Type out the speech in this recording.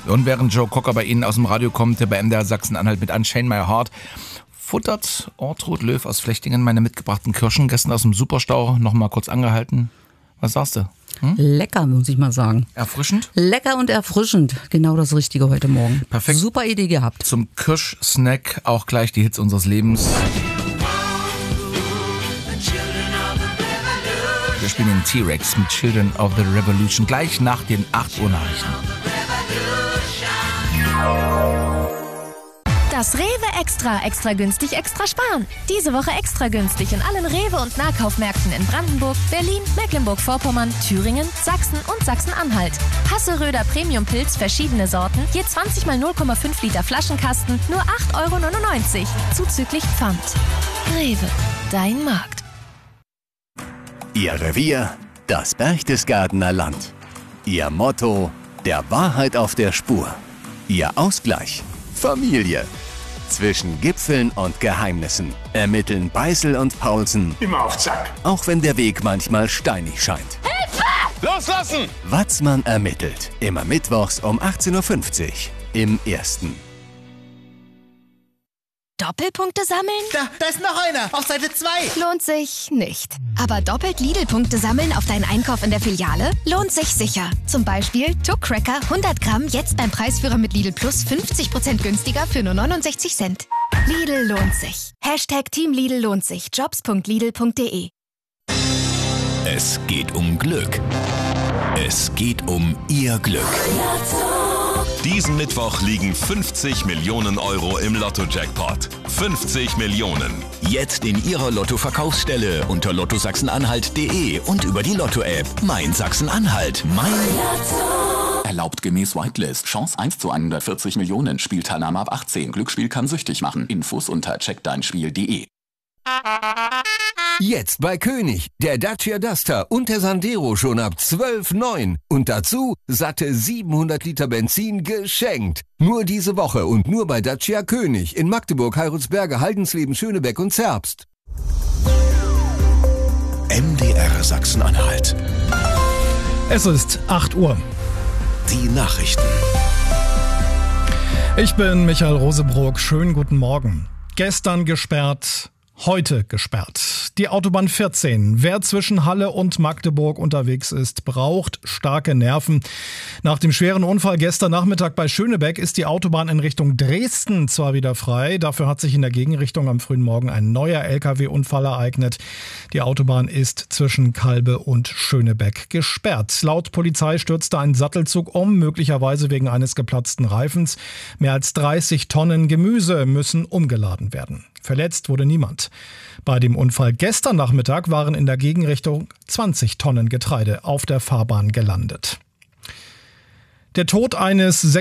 Und während Joe Cocker bei Ihnen aus dem Radio kommt, bei MDR Sachsen-Anhalt mit Unchain My Heart, futtert Ortrud Löw aus Flechtingen meine mitgebrachten Kirschen gestern aus dem Superstau noch mal kurz angehalten. Was sagst du? Lecker, muss ich mal sagen. Erfrischend? Lecker und erfrischend. Genau das Richtige heute Morgen. Perfekt. Super Idee gehabt. Zum Kirschsnack auch gleich die Hits unseres Lebens. Wir spielen den T-Rex mit Children of the Revolution gleich nach den 8 Uhr Nachrichten. Das Rewe Extra günstig, extra sparen. Diese Woche extra günstig in allen Rewe- und Nahkaufmärkten in Brandenburg, Berlin, Mecklenburg-Vorpommern, Thüringen, Sachsen und Sachsen-Anhalt. Hasseröder Premium-Pilz, verschiedene Sorten, je 20 mal 0,5 Liter Flaschenkasten, nur 8,99 €, zuzüglich Pfand. Rewe, dein Markt. Ihr Revier, das Berchtesgadener Land. Ihr Motto, der Wahrheit auf der Spur. Ihr Ausgleich, Familie. Zwischen Gipfeln und Geheimnissen ermitteln Beißel und Paulsen. Immer auf Zack. Auch wenn der Weg manchmal steinig scheint. Hilfe! Loslassen! Watzmann ermittelt. Immer mittwochs um 18.50 Uhr im Ersten. Doppelpunkte sammeln? Da ist noch einer, auf Seite 2. Lohnt sich nicht. Aber doppelt Lidl-Punkte sammeln auf deinen Einkauf in der Filiale? Lohnt sich sicher. Zum Beispiel Tuck Cracker 100 Gramm jetzt beim Preisführer mit Lidl Plus 50% günstiger für nur 69 Cent. Lidl lohnt sich. #Team Lidl lohnt sich. Jobs.lidl.de. Es geht um Glück. Es geht um Ihr Glück. Diesen Mittwoch liegen 50 Millionen € im Lotto-Jackpot. 50 Millionen. Jetzt in Ihrer Lotto-Verkaufsstelle unter lottosachsenanhalt.de und über die Lotto-App. Mein Sachsen-Anhalt. Mein Lotto. Erlaubt gemäß Whitelist. Chance 1 zu 140 Millionen. Spielteilnahme ab 18. Glücksspiel kann süchtig machen. Infos unter checkdeinspiel.de. Jetzt bei König, der Dacia Duster und der Sandero schon ab 12,9. Und dazu satte 700 Liter Benzin geschenkt. Nur diese Woche und nur bei Dacia König in Magdeburg, Heilsberge, Haldensleben, Schönebeck und Zerbst. MDR Sachsen-Anhalt. Es ist 8 Uhr. Die Nachrichten. Ich bin Michael Rosebrook. Schönen guten Morgen. Gestern gesperrt. Heute gesperrt. Die Autobahn 14. Wer zwischen Halle und Magdeburg unterwegs ist, braucht starke Nerven. Nach dem schweren Unfall gestern Nachmittag bei Schönebeck ist die Autobahn in Richtung Dresden zwar wieder frei. Dafür hat sich in der Gegenrichtung am frühen Morgen ein neuer LKW-Unfall ereignet. Die Autobahn ist zwischen Kalbe und Schönebeck gesperrt. Laut Polizei stürzte ein Sattelzug um, möglicherweise wegen eines geplatzten Reifens. Mehr als 30 Tonnen Gemüse müssen umgeladen werden. Verletzt wurde niemand. Bei dem Unfall gestern Nachmittag waren in der Gegenrichtung 20 Tonnen Getreide auf der Fahrbahn gelandet. Der Tod eines